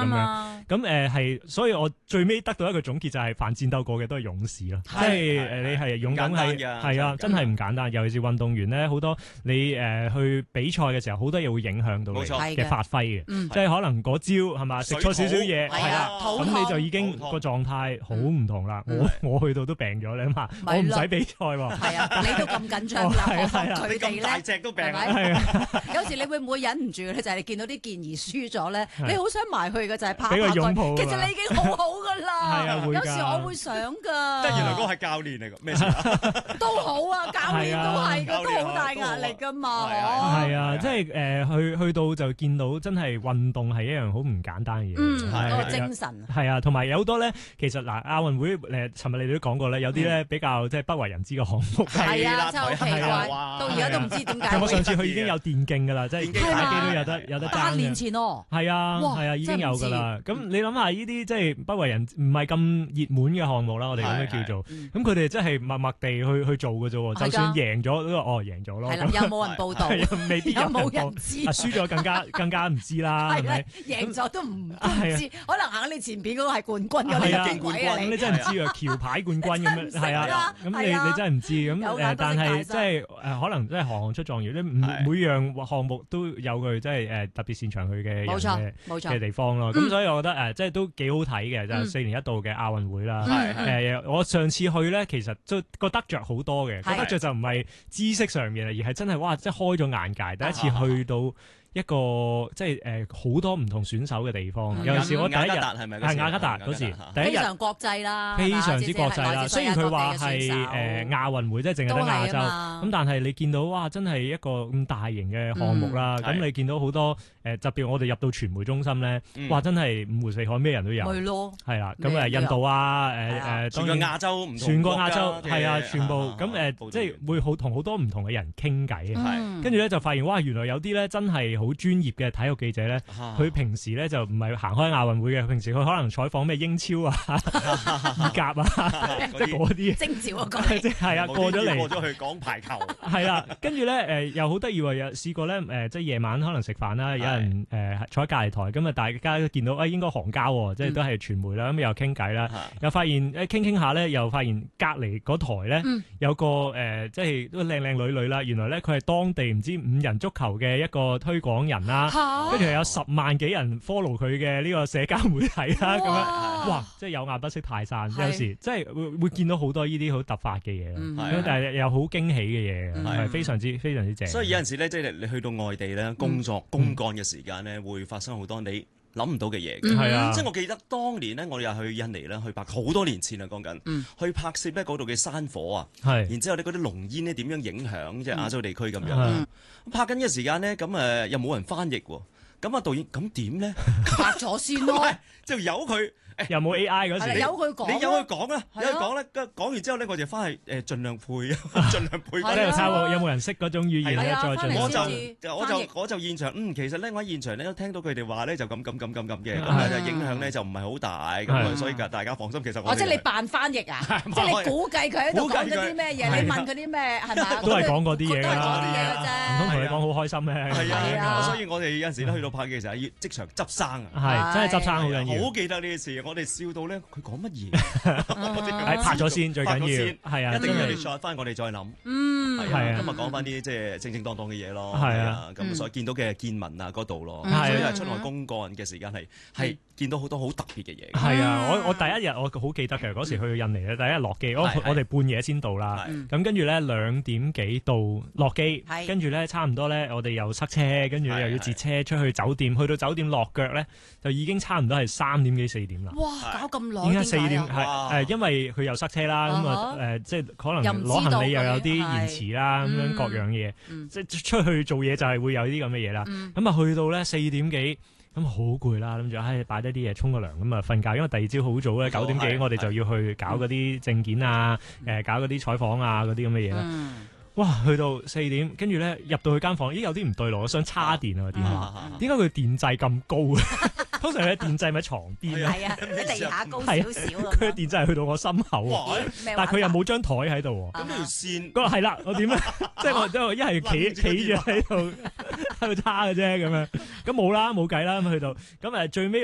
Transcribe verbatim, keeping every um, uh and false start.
咁樣。咁誒係，所以我最尾得到一個總結就係，凡戰鬥過嘅都係勇士咯。即係誒，你係勇敢係係啊，真係唔簡單。尤其是運動員咧，好多你誒去比賽嘅時候，好多嘢會影響到你嘅發揮嘅。即係可能嗰招係嘛，食錯少少嘢係啦，咁你就已經個狀態好唔同啦。我我去到都病咗你嘛，我唔使比賽喎。 係啊，你都咁緊張啦，佢哋咧大隻都病啦。 有時你會唔會忍唔住咧？就係你見到啲健兒輸咗咧，你好想埋去嘅就係拍拍佢。其實你已經好好噶啦。有時我會想㗎。 即係原來嗰個係教練嚟㗎，咩事？ 都好啊，教練都係㗎，都好大壓力㗎嘛。 係啊，即係誒去去到就見到真係運動係一樣好唔簡單嘅嘢。 嗯，嗰個精神。 係啊，同埋有好多咧，其實嗱亞運會誒，尋日你哋都講過咧，有啲咧比較即係不為人知嘅項目。 係啊，真係好奇怪，到而家都唔知點解。 我上次去已經有電競㗎啦，即係打機都有得有得爭。 八年前咯。 係啊，係啊，已經有㗎啦。咁你諗下呢啲即係不為人唔係咁熱門嘅項目啦，我哋咁樣叫做。咁佢哋真係默默地去去做嘅啫，就算贏咗都哦贏咗咯。 係啦，有冇人報道？ 未必有冇人知。 輸咗更加更加唔知啦，係咪？ 贏咗都唔知，可能行喺你前邊嗰個係冠軍嗰啲勁鬼啊！ 你真係唔知啊，橋牌冠軍咁樣係啊，咁你你真係唔知咁誒，但係即係誒，可能真係行行出狀元，你每樣項目都有佢即係誒特別擅長佢嘅人嘅嘅地方咯。咁所以我覺得誒，即係都幾好睇嘅，就係四年一度嘅亞運會啦。誒，我上次去咧，其實都個得着好多嘅，個得着就唔係知識上面啊，而係真係哇，即係開咗眼界，第一次去到一個即係誒好多唔同選手嘅地方。有陣時我第一日係雅加達嗰時，第一日非常國際啦， 非常之國際啦。雖然佢話係誒亞運會，即係淨係得亞洲，咁但係你見到哇，真係一個咁大型嘅項目啦。咁你見到好多誒，特別我哋入到傳媒中心咧，哇，真係五湖四海咩人都有。 係咯， 係啦，咁誒印度啊，誒誒， 全個亞洲唔同， 全個亞洲係啊，全部咁誒，即係會好同好多唔同嘅人傾偈啊。跟住咧就發現哇，原來有啲咧真係好專業嘅體育記者咧，佢平時咧就唔係行開亞運會嘅，平時佢可能採訪咩英超啊、意甲啊，即係嗰啲。 徵召啊，講即係啊，過咗嚟， 過咗去講排球。 係啦，跟住咧誒又好得意喎，有試過咧誒，即係夜晚可能食飯啦，有人誒坐喺隔離台，咁啊大家都見到啊應該行交喎，即係都係傳媒啦，咁又傾偈啦，又發現誒傾傾下咧，又發現隔離嗰台咧有個誒即係都靚靚女女啦，原來咧佢係當地唔知五人足球嘅一個推廣人啦，跟住有十萬幾人 follow 佢嘅呢個社交媒體啦，咁樣哇，即係有眼不識泰山，有時即係會會見到好多呢啲好突發嘅嘢，咁但係又好驚喜嘅嘢，係非常之非常之正。 所以有陣時咧，即係你去到外地咧工作公幹嘅時間咧，會發生好多你諗唔到嘅嘢。 係啊， 即係我記得當年咧，我哋又去印尼咧，去拍好多年前啦，講緊去拍攝咧嗰度嘅山火啊，然之後咧嗰啲濃煙咧點樣影響即係亞洲地區咁樣。拍緊嘅時間咧，咁誒又冇人翻譯喎，咁啊導演咁點咧？ 拍咗先咯， 就由佢。 又冇 A I 嗰時， 你由佢講， 你由佢講啦，由佢講咧，講完之後咧，我就翻去誒盡量配，盡量配。 喺度抄有冇人識嗰種語言咧？再盡。 我就我就我就現場，嗯，其實咧我喺現場咧都聽到佢哋話咧就咁咁咁咁咁嘅，咁啊影響咧就唔係好大，咁所以大家放心。其實我即係你扮翻譯啊，即係你估計佢喺度講緊啲咩嘢，你問佢啲咩係咪？ 都係講嗰啲嘢都係講啲嘢嘅啫。 唔通同你講好開心咩？ 係啊，所以我哋有陣時咧去到拍嘅時候要即場執生啊， 係真係執生好緊要。 好記得呢件事，我哋笑到咧。佢講乜嘢？ 拍咗先最緊要，係啊， 一定要你再翻，我哋再諗。嗯，係啊，今日講翻啲即係正正當當嘅嘢咯。係啊，咁所以見到嘅見聞啊嗰度咯，所以係出外公幹嘅時間係係見到好多好特別嘅嘢。 係啊，我我第一日我好記得嘅嗰時去印尼咧，第一日落機，我我哋半夜先到啦。咁跟住咧兩點幾到落機，跟住咧差唔多咧，我哋又塞車，跟住又要截車出去酒店，去到酒店落腳咧，就已經差唔多係三點幾四點啦。 哇，搞咁〜 點解四點係誒？因為佢又塞車啦，咁啊誒，即係可能攞行李又有啲延遲啦，咁樣各樣嘢，即係出去做嘢就係會有啲咁嘅嘢啦。咁啊去到咧四點幾，咁好攰啦，諗住唉擺低啲嘢沖個涼，咁啊瞓覺，因為第二朝好早咧九點幾我哋就要去搞嗰啲證件啊，誒搞嗰啲採訪啊嗰啲咁嘅嘢啦。哇！去到四點，跟住咧入到去間房，咦有啲唔對路，我想叉電啊！點解？點解佢電掣咁高啊？通常佢電掣咪喺床邊啊？ 係啊，喺地下高少少。 佢嘅電掣係去到我心口啊！但係佢又冇張台喺度喎。 咁條線， 佢話係啦，我點咧？即係我即係一係企企住喺度喺度叉嘅啫咁樣。咁冇啦，冇計啦。咁去到咁誒最尾